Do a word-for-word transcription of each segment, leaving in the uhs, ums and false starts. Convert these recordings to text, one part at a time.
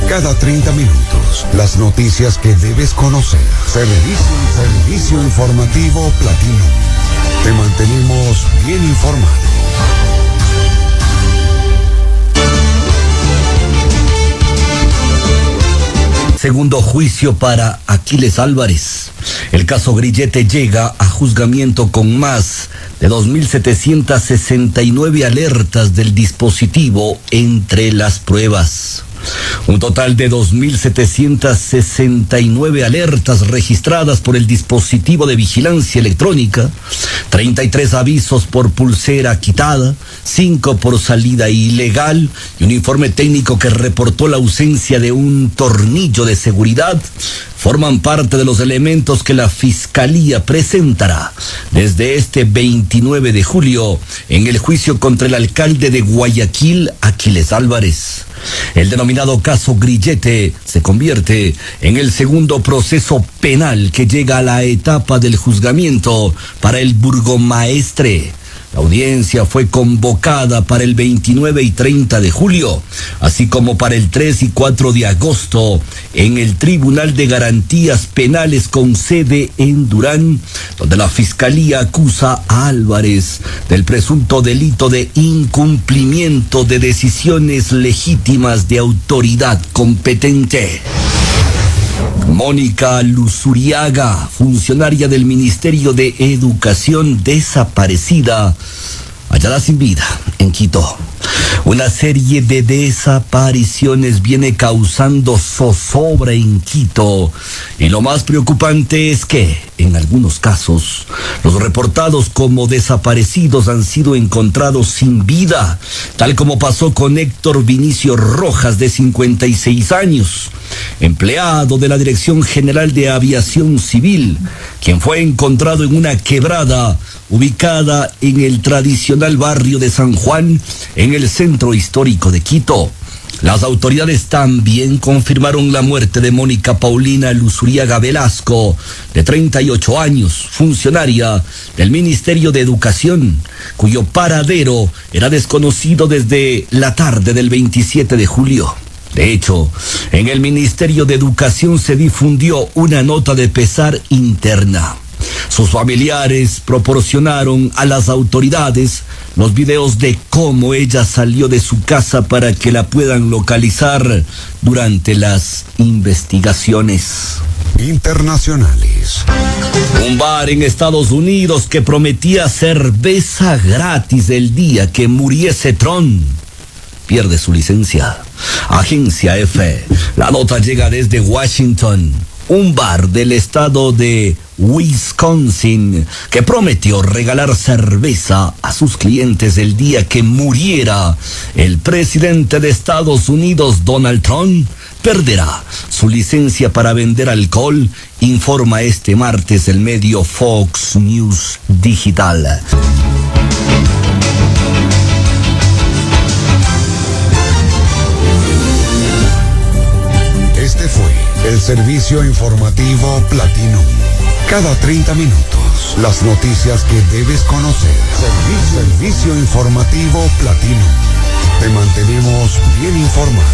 Cada treinta minutos, las noticias que debes conocer. Servicio, servicio informativo Platino. Te mantenemos bien informado. Segundo juicio para Aquiles Álvarez. El caso Grillete llega a juzgamiento con más de dos mil setecientas sesenta y nueve alertas del dispositivo entre las pruebas. Un total de dos mil setecientas sesenta y nueve alertas registradas por el dispositivo de vigilancia electrónica, treinta y tres avisos por pulsera quitada, cinco por salida ilegal y un informe técnico que reportó la ausencia de un tornillo de seguridad, forman parte de los elementos que la Fiscalía presentará desde este veintinueve de julio en el juicio contra el alcalde de Guayaquil, Aquiles Álvarez. El denominado caso Grillete se convierte en el segundo proceso penal que llega a la etapa del juzgamiento para el burgomaestre. La audiencia fue convocada para el veintinueve y treinta de julio, así como para el tres y cuatro de agosto en el Tribunal de Garantías Penales con sede en Durán, donde la Fiscalía acusa a Álvarez del presunto delito de incumplimiento de decisiones legítimas de autoridad competente. Mónica Luzuriaga, funcionaria del Ministerio de Educación desaparecida, hallada sin vida en Quito. Una serie de desapariciones viene causando zozobra en Quito y lo más preocupante es que, en algunos casos, los reportados como desaparecidos han sido encontrados sin vida, tal como pasó con Héctor Vinicio Rojas, de cincuenta y seis años, empleado de la Dirección General de Aviación Civil, quien fue encontrado en una quebrada ubicada en el tradicional barrio de San Juan, en el centro histórico de Quito. Las autoridades también confirmaron la muerte de Mónica Paulina Luzuriaga Velasco, de treinta y ocho años, funcionaria del Ministerio de Educación, cuyo paradero era desconocido desde la tarde del veintisiete de julio. De hecho, en el Ministerio de Educación se difundió una nota de pesar interna. Sus familiares proporcionaron a las autoridades los videos de cómo ella salió de su casa para que la puedan localizar durante las investigaciones. Internacionales. Un bar en Estados Unidos que prometía cerveza gratis el día que muriese Trump pierde su licencia. Agencia F. La nota llega desde Washington. Un bar del estado de Wisconsin que prometió regalar cerveza a sus clientes el día que muriera el presidente de Estados Unidos, Donald Trump, perderá su licencia para vender alcohol, informa este martes el medio Fox News Digital. Este fue el servicio informativo Platino. Cada treinta minutos, las noticias que debes conocer. Servicio, servicio informativo Platino. Te mantenemos bien informado.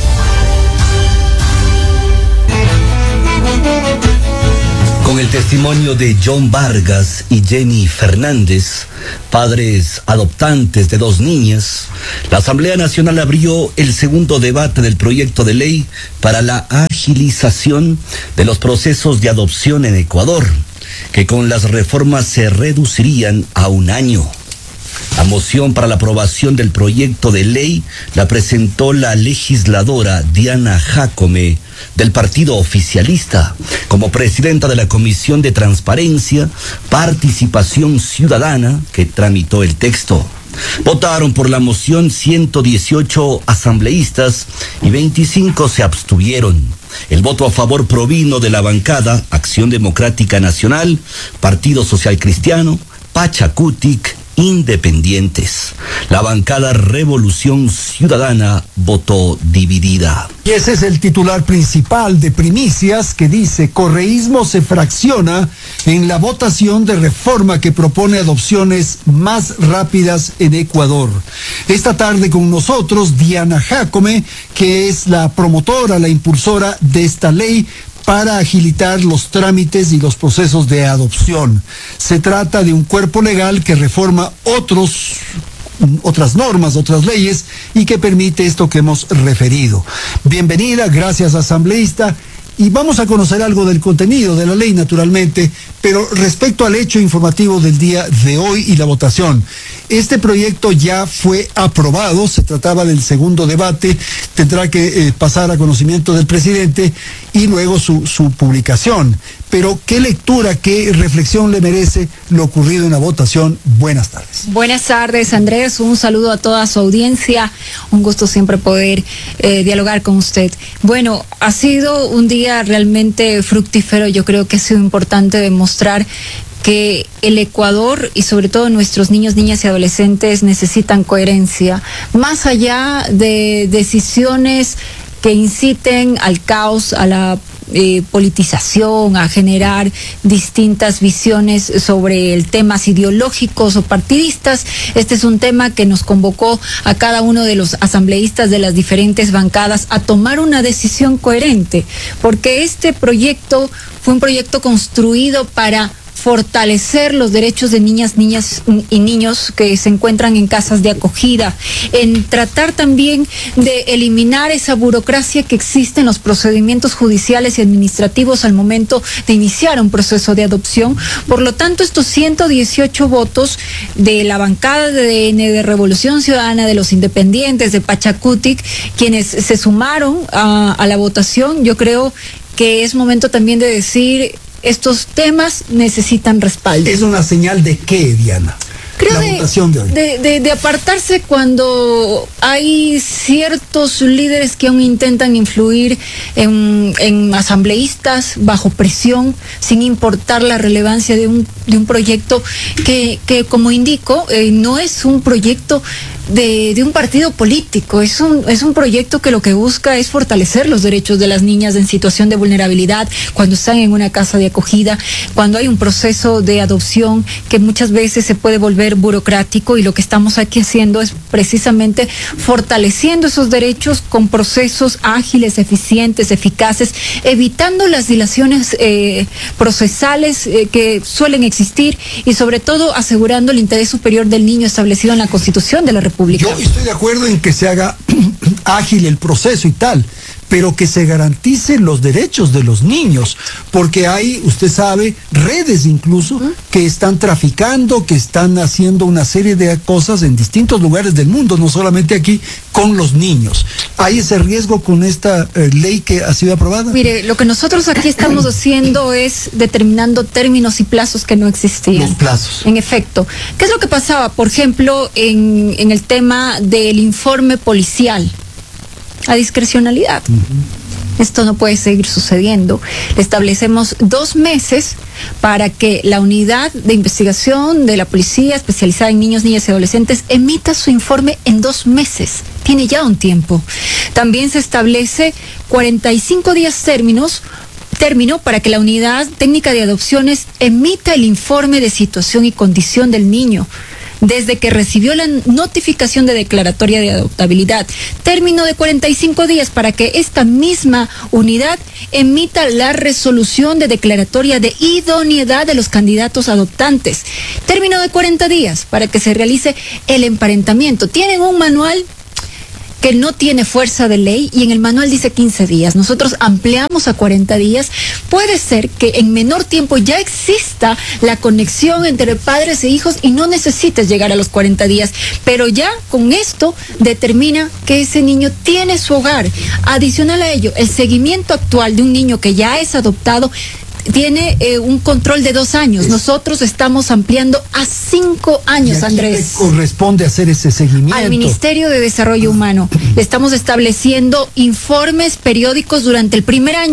Con el testimonio de John Vargas y Jenny Fernández, padres adoptantes de dos niñas, la Asamblea Nacional abrió el segundo debate del proyecto de ley para la agilización de los procesos de adopción en Ecuador, que con las reformas se reducirían a un año. La moción para la aprobación del proyecto de ley la presentó la legisladora Diana Jácome, del partido oficialista, como presidenta de la Comisión de Transparencia, Participación Ciudadana, que tramitó el texto. Votaron por la moción ciento dieciocho asambleístas y veinticinco se abstuvieron. El voto a favor provino de la bancada Acción Democrática Nacional, Partido Social Cristiano, Pachacutic independientes. La bancada Revolución Ciudadana votó dividida. Y ese es el titular principal de Primicias, que dice: correísmo se fracciona en la votación de reforma que propone adopciones más rápidas en Ecuador. Esta tarde con nosotros Diana Jácome, que es la promotora, la impulsora de esta ley para agilitar los trámites y los procesos de adopción. Se trata de un cuerpo legal que reforma otros otras normas, otras leyes, y que permite esto que hemos referido. Bienvenida, gracias asambleísta, y vamos a conocer algo del contenido de la ley, naturalmente, pero respecto al hecho informativo del día de hoy y la votación. Este proyecto ya fue aprobado, se trataba del segundo debate, tendrá que eh, pasar a conocimiento del presidente y luego su, su publicación. Pero, ¿qué lectura, qué reflexión le merece lo ocurrido en la votación? Buenas tardes. Buenas tardes, Andrés. Un saludo a toda su audiencia. Un gusto siempre poder eh, dialogar con usted. Bueno, ha sido un día realmente fructífero. Yo creo que ha sido importante demostrar que el Ecuador y sobre todo nuestros niños, niñas y adolescentes necesitan coherencia. Más allá de decisiones que inciten al caos, a la Eh, politización, a generar distintas visiones sobre el temas ideológicos o partidistas. Este es un tema que nos convocó a cada uno de los asambleístas de las diferentes bancadas a tomar una decisión coherente, porque este proyecto fue un proyecto construido para fortalecer los derechos de niñas, niñas y niños que se encuentran en casas de acogida, en tratar también de eliminar esa burocracia que existe en los procedimientos judiciales y administrativos al momento de iniciar un proceso de adopción. Por lo tanto, estos ciento dieciocho votos de la bancada de D N, de Revolución Ciudadana, de los independientes, de Pachacutic, quienes se sumaron a, a la votación, yo creo que es momento también de decir: estos temas necesitan respaldo. ¿Es una señal de qué, Diana? Creo la de, votación de hoy. De, de, de apartarse cuando hay ciertos líderes que aún intentan influir en, en asambleístas bajo presión, sin importar la relevancia de un, de un proyecto que, que como indico, eh, no es un proyecto de, de un partido político, es un, es un proyecto que lo que busca es fortalecer los derechos de las niñas en situación de vulnerabilidad, cuando están en una casa de acogida, cuando hay un proceso de adopción que muchas veces se puede volver burocrático, y lo que estamos aquí haciendo es precisamente fortaleciendo esos derechos con procesos ágiles, eficientes, eficaces, evitando las dilaciones eh, procesales eh, que suelen existir, y sobre todo asegurando el interés superior del niño establecido en la Constitución de la República. Yo estoy de acuerdo en que se haga ágil el proceso y tal, pero que se garanticen los derechos de los niños, porque hay, usted sabe, redes incluso que están traficando, que están haciendo una serie de cosas en distintos lugares del mundo, no solamente aquí, con los niños. ¿Hay ese riesgo con esta eh, ley que ha sido aprobada? Mire, lo que nosotros aquí estamos haciendo es determinando términos y plazos que no existían. Los plazos. En efecto. ¿Qué es lo que pasaba, por ejemplo, en, en el tema del informe policial? A discrecionalidad. Uh-huh. Esto no puede seguir sucediendo. Le establecemos dos meses para que la unidad de investigación de la policía especializada en niños, niñas y adolescentes emita su informe en dos meses. Tiene ya un tiempo. También se establece cuarenta y cinco días términos término para que la unidad técnica de adopciones emita el informe de situación y condición del niño desde que recibió la notificación de declaratoria de adoptabilidad. Término de cuarenta y cinco días para que esta misma unidad emita la resolución de declaratoria de idoneidad de los candidatos adoptantes. Término de cuarenta días para que se realice el emparentamiento. Tienen un manual que no tiene fuerza de ley, y en el manual dice quince días. Nosotros ampliamos a cuarenta días. Puede ser que en menor tiempo ya exista la conexión entre padres e hijos y no necesites llegar a los cuarenta días, pero ya con esto determina que ese niño tiene su hogar. Adicional a ello, el seguimiento actual de un niño que ya es adoptado tiene eh, un control de dos años. Nosotros estamos ampliando a cinco años, ¿Y a Andrés. quién le corresponde hacer ese seguimiento? Al Ministerio de Desarrollo Humano. Le estamos estableciendo informes periódicos durante el primer año,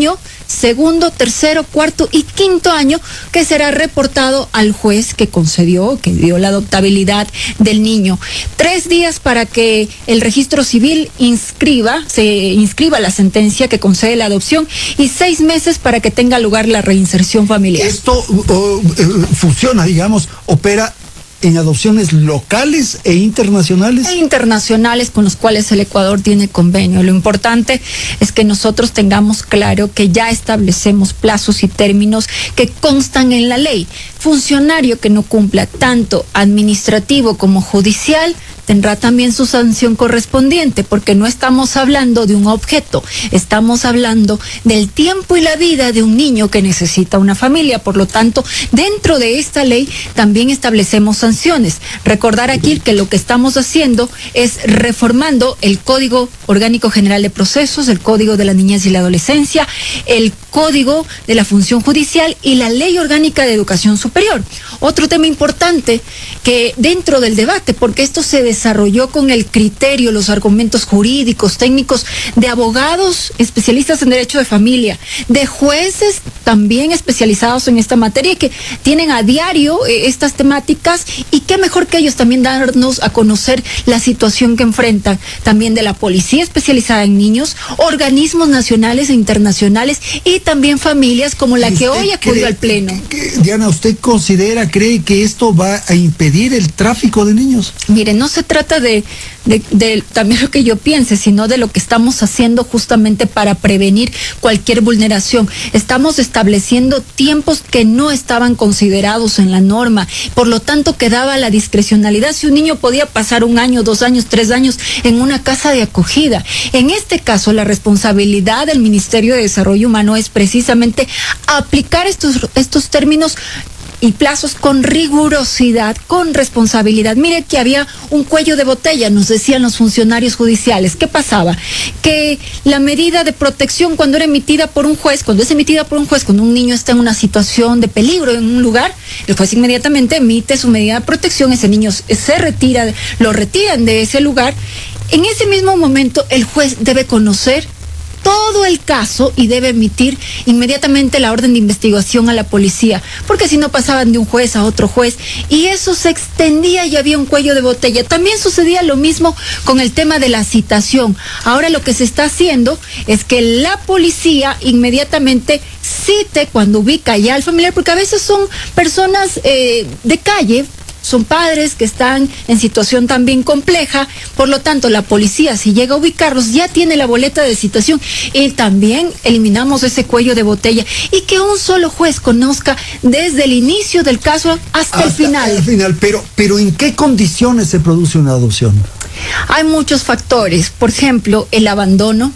segundo, tercero, cuarto y quinto año, que será reportado al juez que concedió, que dio la adoptabilidad del niño. Tres días para que el registro civil inscriba, se inscriba la sentencia que concede la adopción y seis meses para que tenga lugar la reinserción familiar. Esto uh, uh, funciona, digamos, opera en adopciones locales e internacionales. E internacionales con los cuales el Ecuador tiene convenio. Lo importante es que nosotros tengamos claro que ya establecemos plazos y términos que constan en la ley. Funcionario que no cumpla tanto administrativo como judicial tendrá también su sanción correspondiente, porque no estamos hablando de un objeto, estamos hablando del tiempo y la vida de un niño que necesita una familia. Por lo tanto, dentro de esta ley también establecemos sanciones. Recordar aquí que lo que estamos haciendo es reformando el Código Orgánico General de Procesos, el Código de la Niñez y la Adolescencia, el Código de la Función Judicial y la Ley Orgánica de Educación Superior. Otro tema importante que dentro del debate, porque esto se desarrolló con el criterio, los argumentos jurídicos, técnicos, de abogados especialistas en derecho de familia, de jueces también especializados en esta materia que tienen a diario eh, estas temáticas, y qué mejor que ellos también darnos a conocer la situación que enfrentan, también de la policía especializada en niños, organismos nacionales e internacionales y también familias como la que hoy acudió al Pleno. Que, Diana, ¿usted considera, cree que esto va a impedir el tráfico de niños? Mire, no se trata de, de, de también lo que yo piense, sino de lo que estamos haciendo justamente para prevenir cualquier vulneración. Estamos estableciendo tiempos que no estaban considerados en la norma, por lo tanto quedaba la discrecionalidad si un niño podía pasar un año, dos años, tres años en una casa de acogida. En este caso, la responsabilidad del Ministerio de Desarrollo Humano es precisamente aplicar estos, estos términos y plazos con rigurosidad, con responsabilidad. Mire que había un cuello de botella, nos decían los funcionarios judiciales. ¿Qué pasaba? Que la medida de protección, cuando era emitida por un juez, cuando es emitida por un juez, cuando un niño está en una situación de peligro en un lugar, el juez inmediatamente emite su medida de protección, ese niño se retira, lo retiran de ese lugar. En ese mismo momento, el juez debe conocer todo el caso y debe emitir inmediatamente la orden de investigación a la policía, porque si no pasaban de un juez a otro juez y eso se extendía y había un cuello de botella. También sucedía lo mismo con el tema de la citación. Ahora lo que se está haciendo es que la policía inmediatamente cite cuando ubica ya al familiar, porque a veces son personas eh, de calle, son padres que están en situación también compleja, por lo tanto la policía, si llega a ubicarlos, ya tiene la boleta de citación y también eliminamos ese cuello de botella y que un solo juez conozca desde el inicio del caso hasta, hasta el final. El final. Pero, pero ¿en qué condiciones se produce una adopción? Hay muchos factores, por ejemplo, el abandono,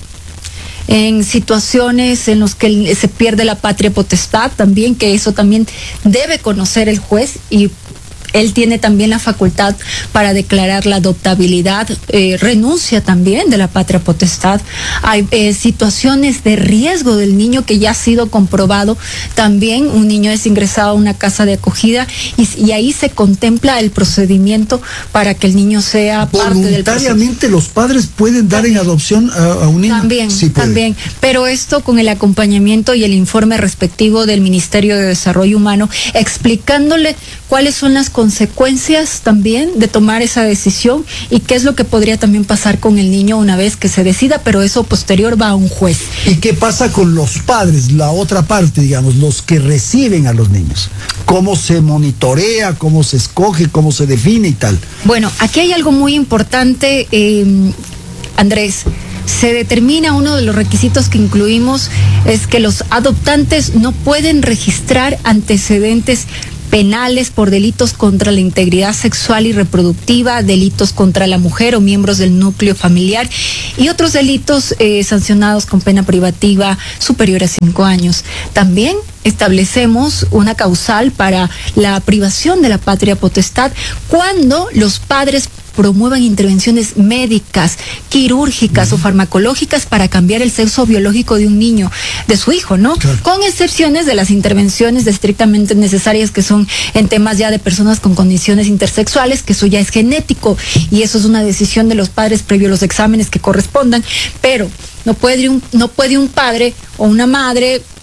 en situaciones en las que se pierde la patria potestad también, que eso también debe conocer el juez y él tiene también la facultad para declarar la adoptabilidad, eh, renuncia también de la patria potestad. Hay eh, situaciones de riesgo del niño que ya ha sido comprobado. También un niño es ingresado a una casa de acogida y, y ahí se contempla el procedimiento para que el niño sea parte del proceso. Voluntariamente los padres pueden dar en adopción a, a un niño. También, sí también. Pero esto con el acompañamiento y el informe respectivo del Ministerio de Desarrollo Humano, explicándole cuáles son las consecuencias también de tomar esa decisión y qué es lo que podría también pasar con el niño una vez que se decida, pero eso posterior va a un juez. ¿Y qué pasa con los padres, la otra parte, digamos, los que reciben a los niños? ¿Cómo se monitorea, cómo se escoge, cómo se define y tal? Bueno, aquí hay algo muy importante, eh, Andrés. Se determina, uno de los requisitos que incluimos es que los adoptantes no pueden registrar antecedentes penales por delitos contra la integridad sexual y reproductiva, delitos contra la mujer o miembros del núcleo familiar y otros delitos eh, sancionados con pena privativa superior a cinco años. También establecemos una causal para la privación de la patria potestad cuando los padres promuevan intervenciones médicas, quirúrgicas o farmacológicas para cambiar el sexo biológico de un niño, de su hijo, ¿no? Claro. Con excepciones de las intervenciones de estrictamente necesarias que son en temas ya de personas con condiciones intersexuales, que eso ya es genético y eso es una decisión de los padres previo a los exámenes que correspondan, pero no puede un, no puede un padre o una madre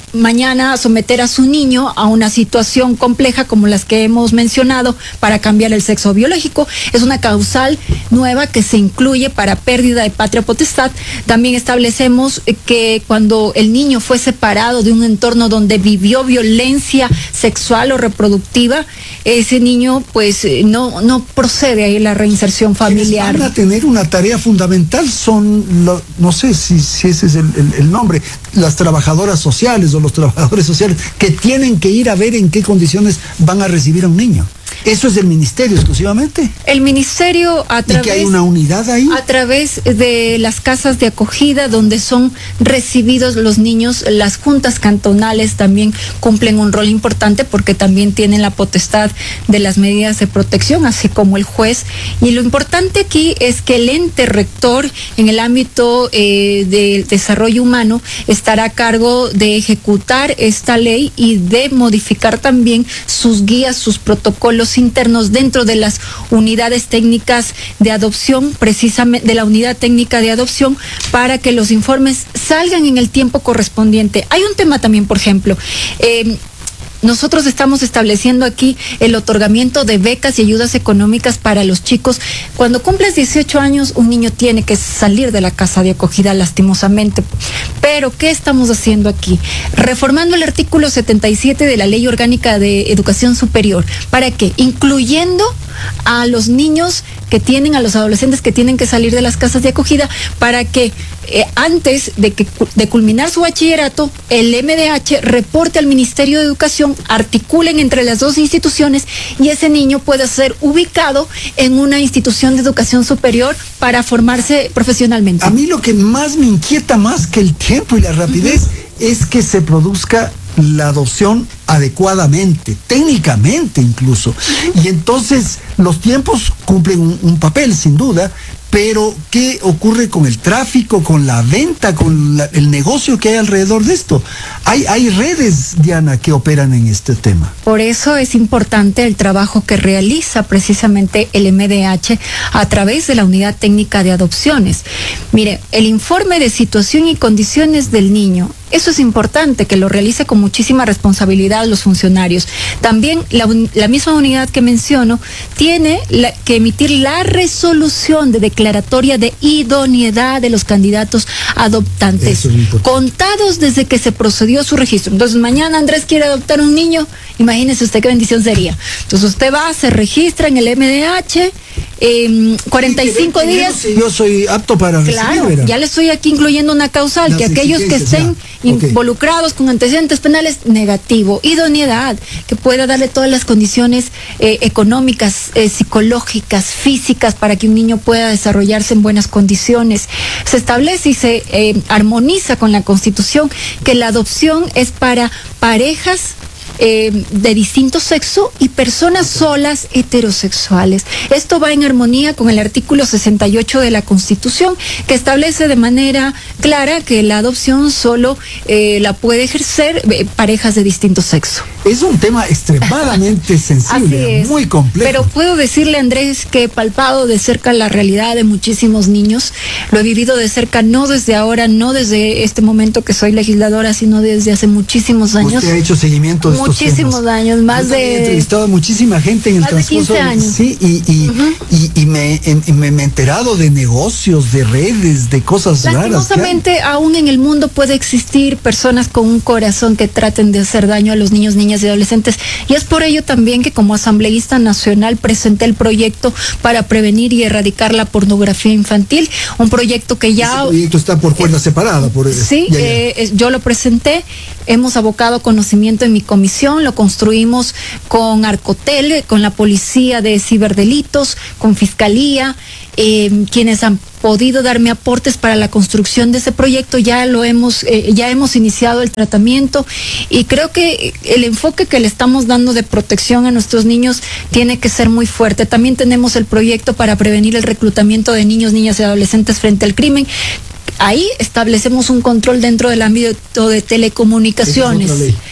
mañana someter a su niño a una situación compleja como las que hemos mencionado para cambiar el sexo biológico. Es una causal nueva que se incluye para pérdida de patria potestad. También establecemos que cuando el niño fue separado de un entorno donde vivió violencia sexual o reproductiva, ese niño pues no, no procede ahí la reinserción familiar. Van a tener una tarea fundamental, son, lo, no sé si, si ese es el, el, el nombre, las trabajadoras sociales o los trabajadores sociales, que tienen que ir a ver en qué condiciones van a recibir a un niño. ¿Eso es del ministerio exclusivamente? El ministerio a través... ¿Y que hay una unidad ahí? A través de las casas de acogida donde son recibidos los niños, las juntas cantonales también cumplen un rol importante porque también tienen la potestad de las medidas de protección, así como el juez. Y lo importante aquí es que el ente rector en el ámbito eh, del desarrollo humano estará a cargo de ejecutar esta ley y de modificar también sus guías, sus protocolos internos dentro de las unidades técnicas de adopción, precisamente de la unidad técnica de adopción, para que los informes salgan en el tiempo correspondiente. Hay un tema también, por ejemplo, eh, nosotros estamos estableciendo aquí el otorgamiento de becas y ayudas económicas para los chicos. Cuando cumples dieciocho años, un niño tiene que salir de la casa de acogida, lastimosamente. Pero, ¿qué estamos haciendo aquí? Reformando el artículo setenta y siete de la Ley Orgánica de Educación Superior. ¿Para qué? Incluyendo a los niños que tienen, a los adolescentes que tienen que salir de las casas de acogida, para que eh, antes de, que, de culminar su bachillerato, el M D H reporte al Ministerio de Educación, articulen entre las dos instituciones y ese niño pueda ser ubicado en una institución de educación superior para formarse profesionalmente. A mí lo que más me inquieta más que el tiempo y la rapidez uh-huh. es que se produzca la adopción adecuadamente, técnicamente incluso. Y entonces los tiempos cumplen un, un papel, sin duda, pero ¿qué ocurre con el tráfico, con la venta, con la, el negocio que hay alrededor de esto? Hay, hay redes, Diana, que operan en este tema. Por eso es importante el trabajo que realiza precisamente el M D H a través de la Unidad Técnica de Adopciones. Mire, el informe de situación y condiciones del niño, eso es importante, que lo realice con muchísima responsabilidad los funcionarios. También la, la misma unidad que menciono tiene la, que emitir la resolución de declaratoria de idoneidad de los candidatos adoptantes, contados desde que se procedió a su registro. Entonces, mañana Andrés quiere adoptar un niño, imagínese usted qué bendición sería. Entonces, usted va, se registra en el M D H, eh, cuarenta y cinco días. Si yo soy apto para claro, recibir, ya le estoy aquí incluyendo una causal, las que aquellos que estén ya. involucrados okay. con antecedentes penales, negativo. Idoneidad, que pueda darle todas las condiciones eh, económicas, eh, psicológicas, físicas, para que un niño pueda desarrollarse en buenas condiciones. Se establece y se eh, armoniza con la Constitución que la adopción es para parejas Eh, de distinto sexo y personas solas heterosexuales. Esto va en armonía con el artículo sesenta y ocho de la Constitución, que establece de manera clara que la adopción solo eh, la puede ejercer eh, parejas de distinto sexo. Es un tema extremadamente sensible, muy complejo. Pero puedo decirle, Andrés, que he palpado de cerca la realidad de muchísimos niños. Lo he vivido de cerca, no desde ahora, no desde este momento que soy legisladora, sino desde hace muchísimos años. Usted ha hecho seguimiento de estos muchísimos temas. años, más Yo de... He entrevistado a muchísima gente en el más transcurso de quince años. Sí, y, y, uh-huh. y, y, me, y me, me he enterado de negocios, de redes, de cosas raras. Lastimosamente, aún en el mundo puede existir personas con un corazón que traten de hacer daño a los niños, niñas y adolescentes. Y es por ello también que como asambleísta nacional presenté el proyecto para prevenir y erradicar la pornografía infantil. Un proyecto que ya... Ese proyecto está por cuerda eh, separada. Por, sí, ya, ya. Eh, yo lo presenté. Hemos abocado conocimiento en mi comisión, lo construimos con Arcotel, con la Policía de Ciberdelitos, con Fiscalía, eh, quienes han podido darme aportes para la construcción de ese proyecto. Ya lo hemos, eh, ya hemos iniciado el tratamiento y creo que el enfoque que le estamos dando de protección a nuestros niños tiene que ser muy fuerte. También tenemos el proyecto para prevenir el reclutamiento de niños, niñas y adolescentes frente al crimen. Ahí establecemos un control dentro del ámbito de telecomunicaciones.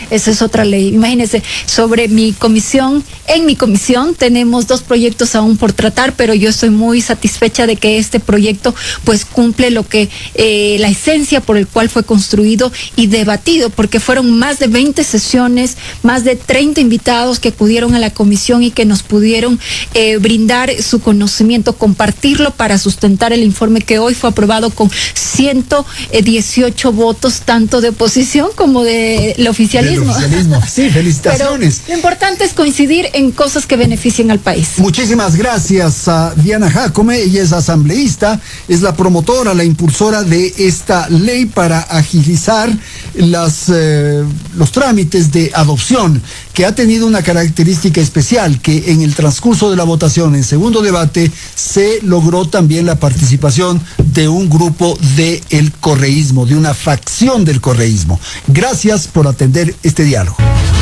esa es otra ley. Imagínense, sobre mi comisión, en mi comisión tenemos dos proyectos aún por tratar, pero yo estoy muy satisfecha de que este proyecto pues cumple lo que eh, la esencia por el cual fue construido y debatido, porque fueron más de veinte sesiones, más de treinta invitados que acudieron a la comisión y que nos pudieron eh, brindar su conocimiento, compartirlo para sustentar el informe que hoy fue aprobado con ciento dieciocho votos, tanto de oposición como del oficialismo. Del oficialismo. Sí, felicitaciones. Pero lo importante es coincidir en cosas que beneficien al país. Muchísimas gracias a Diana Jacome, ella es asambleísta, es la promotora, la impulsora de esta ley para agilizar las, eh, los trámites de adopción, que ha tenido una característica especial, que en el transcurso de la votación, en segundo debate, se logró también la participación de un grupo del correísmo, de una facción del correísmo. Gracias por atender este diálogo.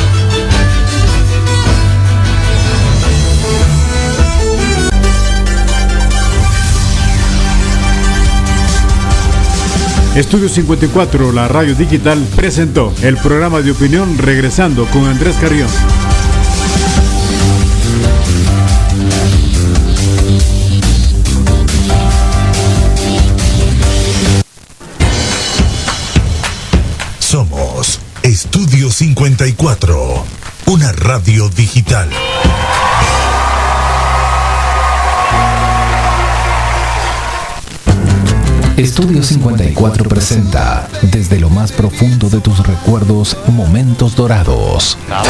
Estudio cincuenta y cuatro, la radio digital, presentó el programa de opinión Regresando con Andrés Carrión. Somos Estudio cincuenta y cuatro, una radio digital. Estudio cincuenta y cuatro presenta, desde lo más profundo de tus recuerdos, momentos dorados.